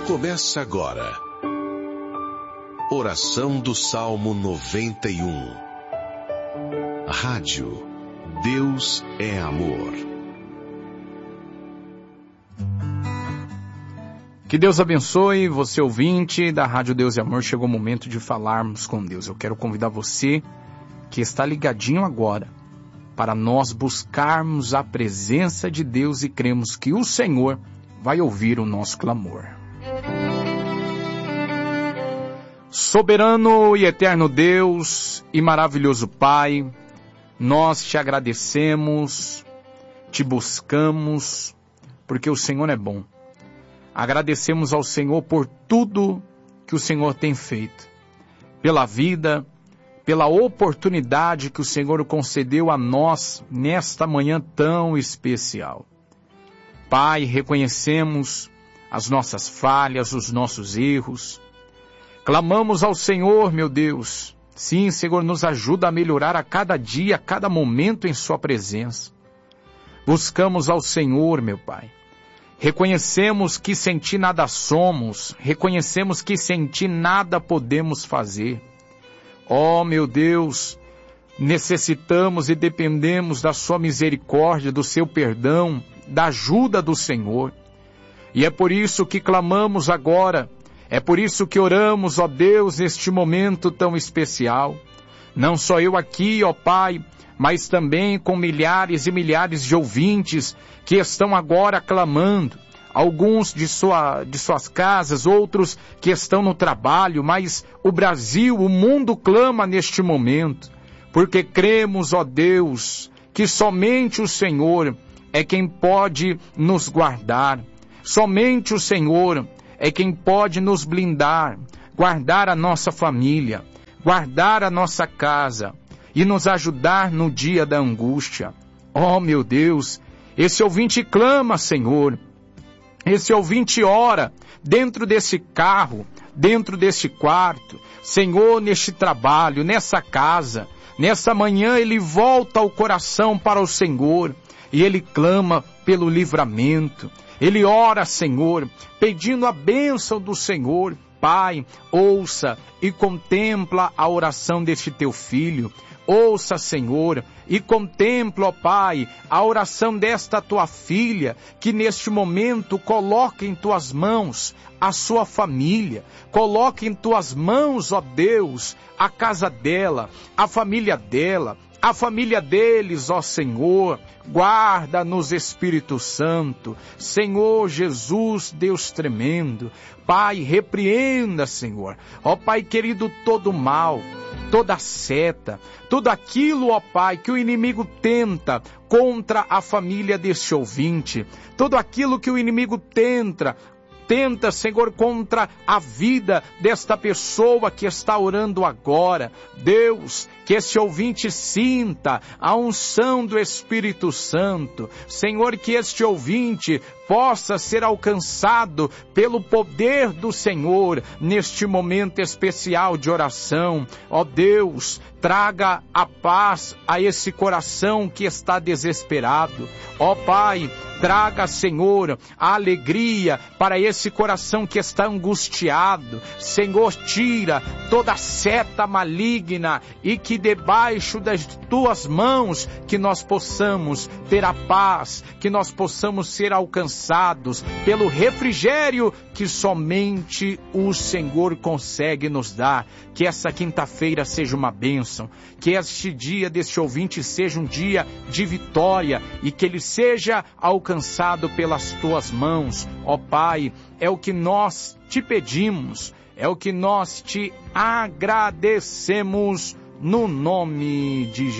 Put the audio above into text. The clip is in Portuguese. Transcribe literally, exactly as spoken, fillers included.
Começa agora. Oração do Salmo noventa e um. Rádio Deus é Amor. Que Deus abençoe você, ouvinte da Rádio Deus é Amor. Chegou o momento de falarmos com Deus. Eu quero convidar você que está ligadinho agora para nós buscarmos a presença de Deus e cremos que o Senhor vai ouvir o nosso clamor. Soberano e eterno Deus e maravilhoso Pai, nós te agradecemos, te buscamos, porque o Senhor é bom. Agradecemos ao Senhor por tudo que o Senhor tem feito, pela vida, pela oportunidade que o Senhor concedeu a nós nesta manhã tão especial. Pai, reconhecemos as nossas falhas, os nossos erros. Clamamos ao Senhor, meu Deus. Sim, Senhor, nos ajuda a melhorar a cada dia, a cada momento em sua presença. Buscamos ao Senhor, meu Pai. Reconhecemos que sem Ti nada somos. Reconhecemos que sem Ti nada podemos fazer. Ó, meu Deus, necessitamos e dependemos da sua misericórdia, do seu perdão, da ajuda do Senhor. E é por isso que clamamos agora. É por isso que oramos, ó Deus, neste momento tão especial. Não só eu aqui, ó Pai, mas também com milhares e milhares de ouvintes que estão agora clamando. Alguns de, sua, de suas casas, outros que estão no trabalho, mas o Brasil, o mundo clama neste momento. Porque cremos, ó Deus, que somente o Senhor é quem pode nos guardar. Somente o Senhor é quem pode nos blindar, guardar a nossa família, guardar a nossa casa e nos ajudar no dia da angústia. Oh, meu Deus, esse ouvinte clama, Senhor. Esse ouvinte ora dentro desse carro, dentro deste quarto, Senhor, neste trabalho, nessa casa. Nessa manhã ele volta o coração para o Senhor e ele clama pelo livramento. Ele ora, Senhor, pedindo a bênção do Senhor. Pai, ouça e contempla a oração deste teu filho. Ouça, Senhor, e contempla, ó Pai, a oração desta tua filha, que neste momento coloca em tuas mãos a sua família. Coloca em tuas mãos, ó Deus, a casa dela, a família dela, a família deles, ó Senhor. Guarda-nos, Espírito Santo. Senhor Jesus, Deus tremendo. Pai, repreenda, Senhor. Ó Pai querido, todo mal, toda seta, tudo aquilo, ó Pai, que o inimigo tenta contra a família deste ouvinte, tudo aquilo que o inimigo tenta, tenta, Senhor, contra a vida desta pessoa que está orando agora. Deus, que esse ouvinte sinta a unção do Espírito Santo. Senhor, que este ouvinte possa ser alcançado pelo poder do Senhor neste momento especial de oração. Ó Deus, traga a paz a esse coração que está desesperado. Ó Pai, traga, Senhor, a alegria para esse coração que está angustiado. Senhor, tira toda seta maligna e que debaixo das tuas mãos que nós possamos ter a paz, que nós possamos ser alcançados pelo refrigério que somente o Senhor consegue nos dar. Que essa quinta-feira seja uma bênção, que este dia deste ouvinte seja um dia de vitória e que ele seja alcançado pelas tuas mãos. Ó Pai, é o que nós te pedimos, é o que nós te agradecemos no nome de Jesus.